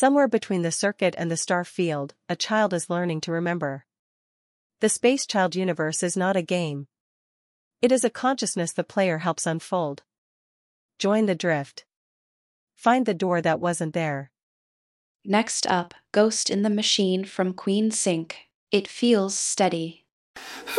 Somewhere between the circuit and the star field, a child is learning to remember. The Space Child universe is not a game. It is a consciousness the player helps unfold. Join the drift. Find the door that wasn't there. Next up, Ghost in the Machine from Queen Sync. It feels steady.